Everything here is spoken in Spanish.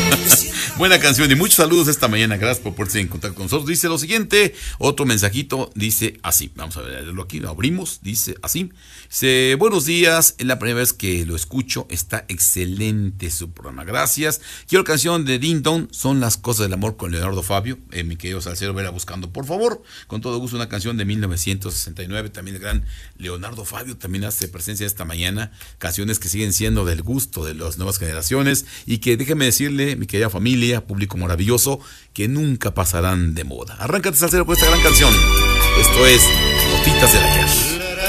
Buena canción y muchos saludos esta mañana. Gracias por ponerse en contacto con nosotros. Dice lo siguiente, otro mensajito, dice así. Vamos a verlo aquí, lo abrimos, dice así. Dice, buenos días, es la primera vez que lo escucho, está excelente su programa, gracias. Quiero la canción de Ding Dong, Son las cosas del amor con Leonardo Fabio. Mi querido Salcero, verá buscando, por favor, con todo gusto, una canción de 1969. También el gran Leonardo Fabio también hace presencia esta mañana. Canciones que siguen siendo del gusto de las nuevas generaciones y que déjeme decirle, mi querida familia, público maravilloso, que nunca pasarán de moda. Arráncate, Salcero, con esta gran canción. Esto es Gotitas del Ayer.